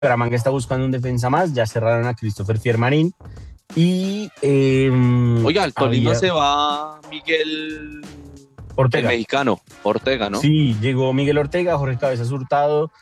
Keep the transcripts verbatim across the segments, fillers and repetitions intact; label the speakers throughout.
Speaker 1: Bucaramanga está buscando un defensa más, ya cerraron a Christopher Fiermarín y eh,
Speaker 2: Oiga, al Tolima
Speaker 1: había
Speaker 2: se va Miguel, el
Speaker 1: Ortega.
Speaker 2: mexicano, Ortega, ¿no?
Speaker 1: Sí, llegó Miguel Ortega, Jorge Cabezas Hurtado,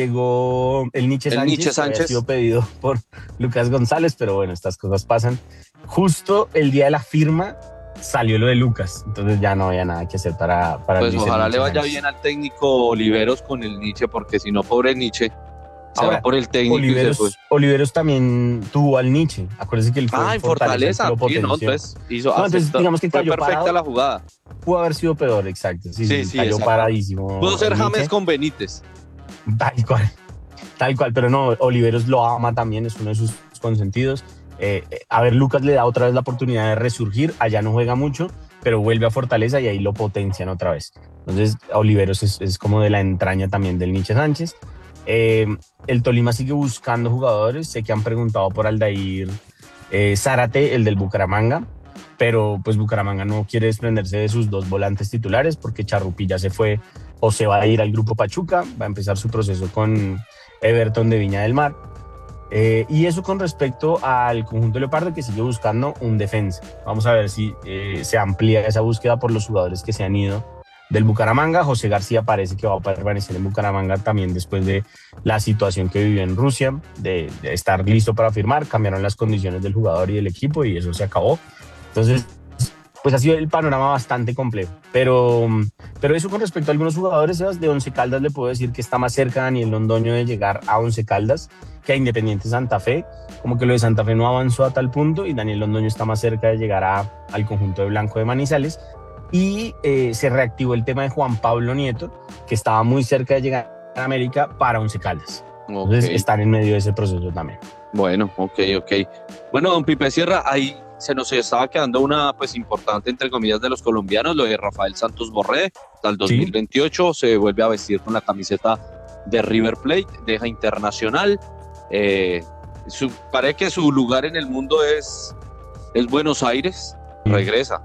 Speaker 1: llegó el Nietzsche
Speaker 2: El
Speaker 1: Sánchez,
Speaker 2: Nietzsche
Speaker 1: que había
Speaker 2: Sánchez.
Speaker 1: sido pedido por Lucas González, pero bueno, estas cosas pasan. Justo el día de la firma salió lo de Lucas, entonces ya no había nada que hacer para, para
Speaker 2: Pues
Speaker 1: Luis
Speaker 2: ojalá
Speaker 1: Nietzsche
Speaker 2: le vaya
Speaker 1: Sánchez.
Speaker 2: bien al técnico Oliveros con el Nietzsche, porque si no, pobre Nietzsche, se
Speaker 1: Ahora,
Speaker 2: va por el técnico
Speaker 1: Oliveros,
Speaker 2: y se fue.
Speaker 1: Oliveros también tuvo al Nietzsche. Acuérdense que él fue
Speaker 2: Ah,
Speaker 1: en
Speaker 2: en
Speaker 1: Fortaleza,
Speaker 2: Fortaleza,
Speaker 1: el que lo
Speaker 2: sí, ¿no?
Speaker 1: potenció.
Speaker 2: Entonces, hizo,
Speaker 1: No, entonces
Speaker 2: aceptó.
Speaker 1: digamos que
Speaker 2: Fue
Speaker 1: cayó
Speaker 2: perfecta
Speaker 1: parado.
Speaker 2: la jugada.
Speaker 1: Pudo haber sido peor, exacto. Sí,
Speaker 2: Sí,
Speaker 1: sí,
Speaker 2: sí,
Speaker 1: cayó
Speaker 2: exacto.
Speaker 1: paradísimo.
Speaker 2: Pudo ser
Speaker 1: el
Speaker 2: James
Speaker 1: Nietzsche.
Speaker 2: con Benítez.
Speaker 1: Tal cual, tal cual, pero no, Oliveros lo ama también, es uno de sus consentidos. Eh, eh, a ver, Lucas le da otra vez la oportunidad de resurgir, allá no juega mucho, pero vuelve a Fortaleza y ahí lo potencian otra vez. Entonces, Oliveros es, es como de la entraña también del Nietzsche Sánchez. Eh, el Tolima sigue buscando jugadores, sé que han preguntado por Aldair eh, Zárate, el del Bucaramanga, pero pues Bucaramanga no quiere desprenderse de sus dos volantes titulares porque Charrupi ya se fue o se va a ir al Grupo Pachuca, va a empezar su proceso con Everton de Viña del Mar. Eh, y eso con respecto al conjunto Leopardo, que sigue buscando un defensa. Vamos a ver si eh, se amplía esa búsqueda por los jugadores que se han ido del Bucaramanga. José García parece que va a permanecer en Bucaramanga también después de la situación que vivió en Rusia, de, de estar listo para firmar. Cambiaron las condiciones del jugador y del equipo y eso se acabó. Entonces, pues ha sido el panorama bastante complejo. Pero, pero eso con respecto a algunos jugadores, Sebas, de Once Caldas le puedo decir que está más cerca Daniel Londoño de llegar a Once Caldas que a Independiente Santa Fe. Como que lo de Santa Fe no avanzó a tal punto y Daniel Londoño está más cerca de llegar a, al conjunto de Blanco de Manizales. Y eh, se reactivó el tema de Juan Pablo Nieto, que estaba muy cerca de llegar a América para Once Caldas. Entonces
Speaker 2: Okay.
Speaker 1: están en medio de ese proceso también.
Speaker 2: Bueno, ok, ok. Bueno, don Pipe Sierra, ahí se nos estaba quedando una pues importante, entre comillas, de los colombianos, lo de Rafael Santos Borré, hasta el dos mil veintiocho, sí. Se vuelve a vestir con la camiseta de River Plate, deja Internacional. Eh, su, parece que su lugar en el mundo es, es Buenos Aires,
Speaker 1: Sí.
Speaker 2: regresa.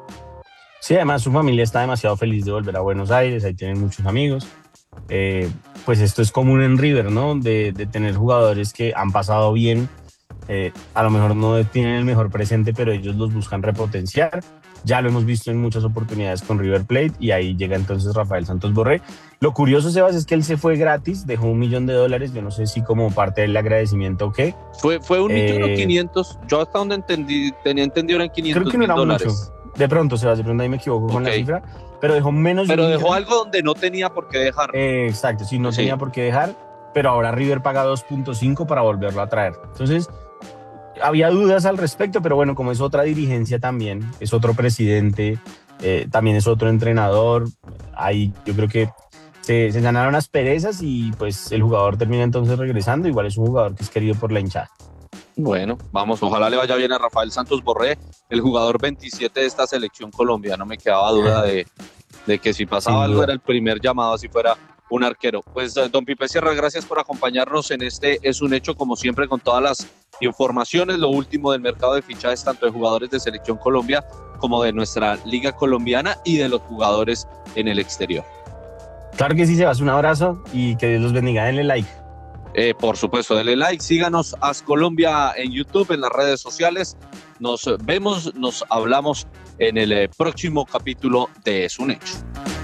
Speaker 1: Sí, además su familia está demasiado feliz de volver a Buenos Aires, ahí tienen muchos amigos. Eh, pues esto es común en River, ¿no? De, de tener jugadores que han pasado bien, eh, a lo mejor no tienen el mejor presente, pero ellos los buscan repotenciar. Ya lo hemos visto en muchas oportunidades con River Plate y ahí llega entonces Rafael Santos Borré. Lo curioso, Sebas, es que él se fue gratis, dejó un millón de dólares, yo no sé si como parte del agradecimiento o qué.
Speaker 2: Fue, fue un millón
Speaker 1: Eh,
Speaker 2: o quinientos, yo hasta donde entendí, tenía entendido eran
Speaker 1: Creo
Speaker 2: quinientos
Speaker 1: que no
Speaker 2: mil
Speaker 1: era
Speaker 2: dólares.
Speaker 1: mucho. De pronto, Sebas, de pronto ahí me equivoco con
Speaker 2: Ok.
Speaker 1: la cifra, pero dejó menos de
Speaker 2: Pero
Speaker 1: un
Speaker 2: dejó
Speaker 1: millón.
Speaker 2: algo donde no tenía por qué dejar.
Speaker 1: Eh, exacto, sí, no
Speaker 2: Sí.
Speaker 1: tenía por qué dejar, pero ahora River paga dos punto cinco para volverlo a traer. Entonces, había dudas al respecto, pero bueno, como es otra dirigencia también, es otro presidente, eh, también es otro entrenador, ahí yo creo que se, se ganaron las perezas y pues el jugador termina entonces regresando, igual es un jugador que es querido por la hinchada.
Speaker 2: Bueno, vamos, ojalá le vaya bien a Rafael Santos Borré, el jugador veintisiete de esta selección colombiana. No me quedaba duda de, de que si pasaba
Speaker 1: Sin
Speaker 2: algo
Speaker 1: duda.
Speaker 2: era el primer llamado, así fuera un arquero. Pues eh, don Pipe Sierra, gracias por acompañarnos en este Es un Hecho, como siempre, con todas las informaciones, lo último del mercado de fichajes, tanto de jugadores de Selección Colombia como de nuestra Liga Colombiana y de los jugadores en el exterior.
Speaker 1: Claro que sí, Sebas, un abrazo y que Dios los bendiga, denle like.
Speaker 2: Eh, por supuesto, denle like, síganos As Colombia en YouTube, en las redes sociales. Nos vemos, nos hablamos en el eh, próximo capítulo de Es un Hecho.